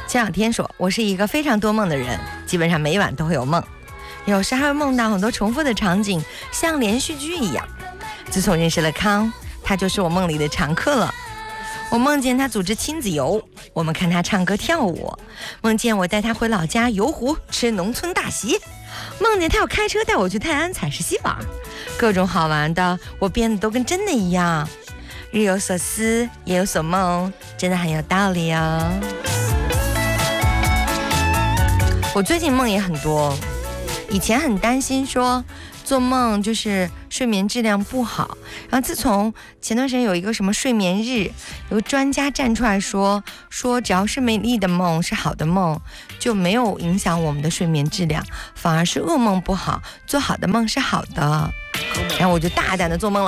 前两天说我是一个非常多梦的人，基本上每晚都会有梦，有时还会梦到很多重复的场景，像连续剧一样。自从认识了康，他就是我梦里的常客了。我梦见他组织亲子游，我们看他唱歌跳舞，梦见我带他回老家游湖吃农村大席，梦见他要开车带我去泰安采石溪玩，各种好玩的我编的都跟真的一样。日有所思夜有所梦，真的很有道理哦。我最近梦也很多，以前很担心说做梦就是睡眠质量不好，然后自从前段时间有一个什么睡眠日，有个专家站出来说只要是美丽的梦是好的梦，就没有影响我们的睡眠质量，反而是噩梦不好，做好的梦是好的。然后我就大胆的做梦了。